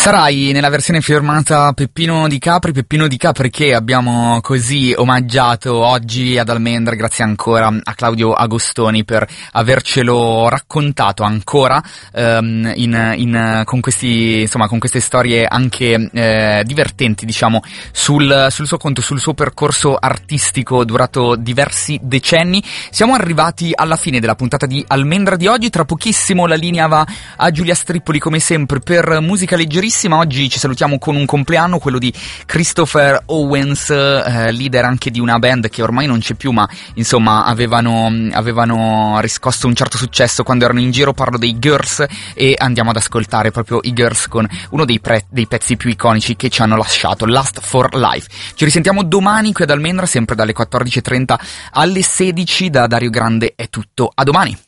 Sarai nella versione firmata Peppino Di Capri che abbiamo così omaggiato oggi ad Almendra, grazie ancora a Claudio Agostoni per avercelo raccontato ancora con queste storie anche divertenti, diciamo, sul suo conto, sul suo percorso artistico durato diversi decenni. Siamo arrivati alla fine della puntata di Almendra di oggi, tra pochissimo la linea va a Giulia Strippoli come sempre per musica leggerissima. Oggi ci salutiamo con un compleanno, quello di Christopher Owens, leader anche di una band che ormai non c'è più, ma insomma avevano riscosso un certo successo quando erano in giro. Parlo dei Girls e andiamo ad ascoltare proprio i Girls con uno dei pezzi più iconici che ci hanno lasciato, Last for Life. Ci risentiamo domani qui ad Almendra, sempre dalle 14:30 alle 16. Da Dario Grande è tutto, a domani.